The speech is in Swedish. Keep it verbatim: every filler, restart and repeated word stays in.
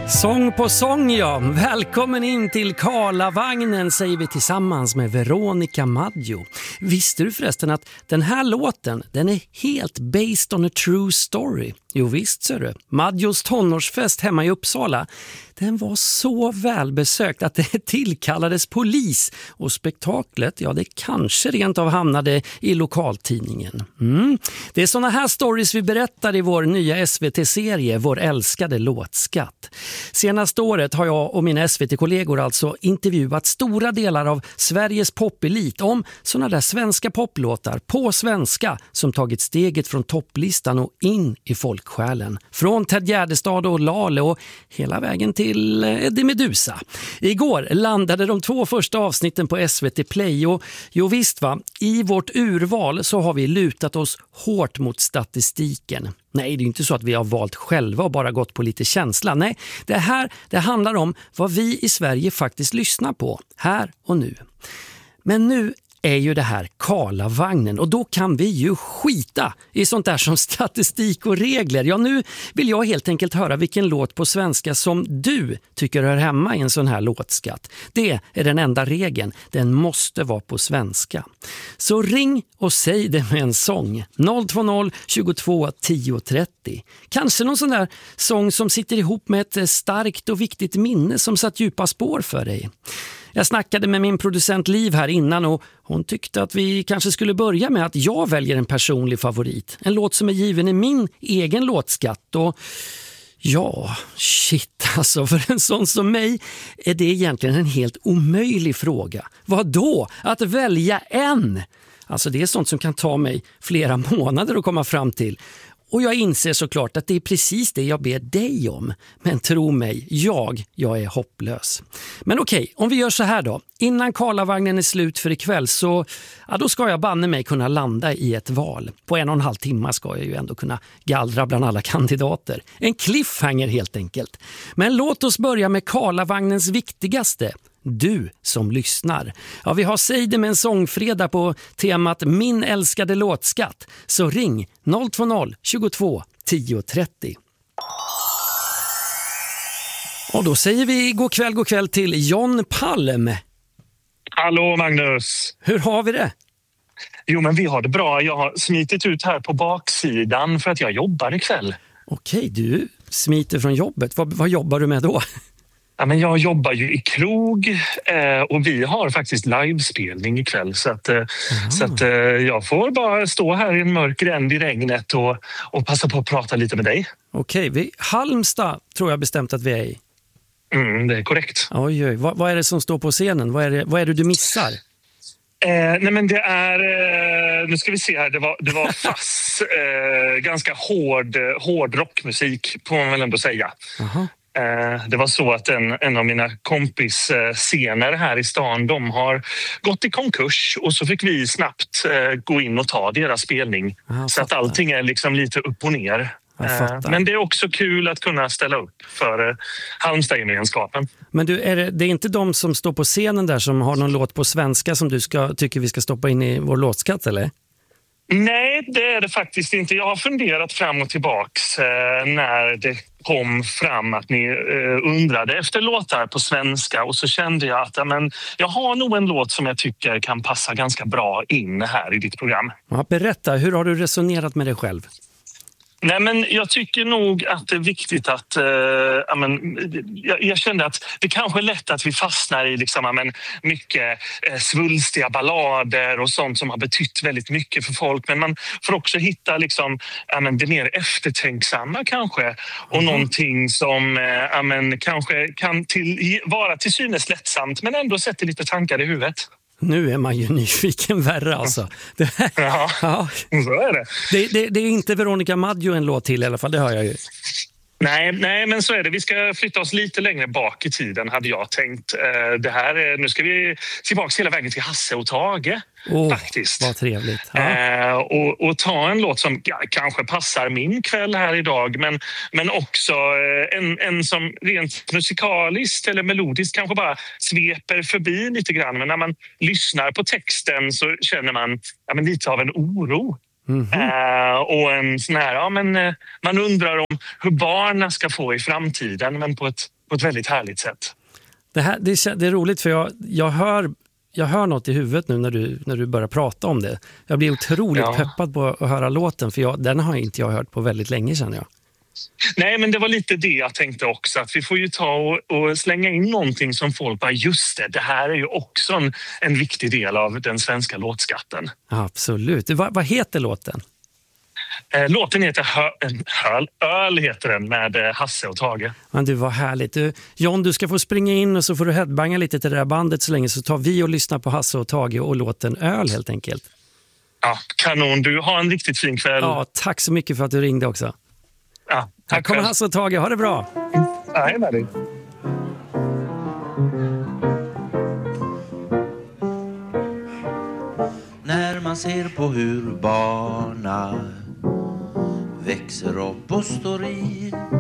Sång på sång, ja. Välkommen in till Karlavagnen, säger vi tillsammans med Veronica Maggio. Visste du förresten att den här låten, den är helt based on a true story? Jo visst, ser du. Maggios tonårsfest hemma i Uppsala, den var så välbesökt att det tillkallades polis. Och spektaklet, ja det kanske rent av hamnade i lokaltidningen. Mm. Det är såna här stories vi berättar i vår nya S V T-serie, Vår älskade låtskatt. Senaste året har jag och mina S V T-kollegor alltså intervjuat stora delar av Sveriges popelit om såna där svenska poplåtar på svenska som tagit steget från topplistan och in i folksjälen. Från Ted Gärdestad och Lale och hela vägen till Eddie Meduza. Igår landade de två första avsnitten på S V T Play och jo visst va, i vårt urval så har vi lutat oss hårt mot statistiken. Nej, det är inte så att vi har valt själva och bara gått på lite känsla. Nej, det här det handlar om vad vi i Sverige faktiskt lyssnar på, här och nu. Men nu är ju det här Karlavagnen och då kan vi ju skita i sånt där som statistik och regler. Ja, nu vill jag helt enkelt höra vilken låt på svenska som du tycker hör hemma i en sån här låtskatt. Det är den enda regeln. Den måste vara på svenska. Så ring och säg det med en sång. noll två noll tjugotvå tio trettio. Kanske någon sån där sång som sitter ihop med ett starkt och viktigt minne som satt djupa spår för dig. Jag snackade med min producent Liv här innan och hon tyckte att vi kanske skulle börja med att jag väljer en personlig favorit. En låt som är given i min egen låtskatt och ja, shit alltså, för en sån som mig är det egentligen en helt omöjlig fråga. Vad då? Att välja en? Alltså det är sånt som kan ta mig flera månader att komma fram till. Och jag inser såklart att det är precis det jag ber dig om. Men tro mig, jag, jag är hopplös. Men okej, om vi gör så här då. Innan Karlavagnen är slut för ikväll så ja, då ska jag banne mig kunna landa i ett val. På en och en halv timme ska jag ju ändå kunna gallra bland alla kandidater. En cliffhanger helt enkelt. Men låt oss börja med Karlavagnens viktigaste. Du som lyssnar. Ja, vi har Säg det med en sångfredag på temat Min älskade låtskatt. Så ring noll två noll tjugotvå tio trettio. Och då säger vi god kväll, god kväll till John Palm. Hallå Magnus. Hur har vi det? Jo men vi har det bra. Jag har smitit ut här på baksidan för att jag jobbar ikväll. Okej, du smiter från jobbet. Vad, vad jobbar du med då? Ja, men jag jobbar ju i krog eh, och vi har faktiskt livespelning ikväll så att, eh, så att eh, jag får bara stå här i en mörk gränd i regnet och, och passa på att prata lite med dig. Okej, vi, Halmstad tror jag bestämt att vi är i. Mm, det är korrekt. Oj, oj. Vad, vad är det som står på scenen? Vad är det, vad är det du missar? Eh, nej men det är, eh, nu ska vi se här, det var, det var fass, eh, ganska hård, hård rockmusik får man väl ändå säga. Aha. Det var så att en, en av mina kompisscener här i stan, de har gått i konkurs och så fick vi snabbt gå in och ta deras spelning. Aha, så att allting är liksom lite upp och ner. Men det är också kul att kunna ställa upp för Halmstad-gemenskapen. Men du, är det, det är inte de som står på scenen där som har någon låt på svenska som du ska, tycker vi ska stoppa in i vår låtskatt, eller? Nej, det är det faktiskt inte. Jag har funderat fram och tillbaks eh, när det kom fram att ni eh, undrade efter låtar på svenska och så kände jag att ja, men, jag har nog en låt som jag tycker kan passa ganska bra in här i ditt program. Ja, berätta, hur har du resonerat med dig själv? Nej, men jag tycker nog att det är viktigt att eh, ja, men, jag, jag kände att det kanske är lätt att vi fastnar i liksom, ja, men, mycket eh, svulstiga ballader och sånt som har betytt väldigt mycket för folk, men man får också hitta liksom, ja, men, det mer eftertänksamma kanske och mm. någonting som eh, ja, men, kanske kan till, vara till synes lättsamt men ändå sätter lite tankar i huvudet. Nu är man ju nyfiken värre alltså. Det här, ja, ja, så är det. Det, det. Det är inte Veronica Maggio en låt till i alla fall, det hör jag ju. Nej, nej, men så är det. Vi ska flytta oss lite längre bak i tiden hade jag tänkt. Det här är, nu ska vi tillbaka hela vägen till Hasse och Tage. Oh, faktiskt. Vad trevligt. Ja. Eh, och, och ta en låt som ja, kanske passar min kväll här idag men, men också eh, en, en som rent musikaliskt eller melodiskt kanske bara sveper förbi lite grann. Men när man lyssnar på texten så känner man ja, men lite av en oro. Mm-hmm. Uh, och en sån här, ja, men, uh, man undrar om hur barnen ska få i framtiden men på ett på ett väldigt härligt sätt. Det, här, det, är, det är roligt för jag, jag, hör, jag hör något i huvudet nu när du, när du börjar prata om det. Jag blir otroligt ja. peppad på att höra låten, för jag, den har inte jag hört på väldigt länge, känner jag. Nej, men det var lite det jag tänkte också, att vi får ju ta och, och slänga in någonting som folk bara, just det, det här är ju också en, en viktig del av den svenska låtskatten. Absolut. Vad, vad heter låten? Eh, låten heter Hö, Höl, Öl heter den, med eh, Hasse och Tage. Men du, var härligt. Du, John, du ska få springa in och så får du headbanga lite till det där bandet så länge, så tar vi och lyssnar på Hasse och Tage och låten Öl helt enkelt. Ja, kanon. Du har en riktigt fin kväll. Ja, tack så mycket för att du ringde också. Ja, här kommer Hasse och Tage. Ha det bra. Nej, med dig. När man ser på hur barna växer upp och står i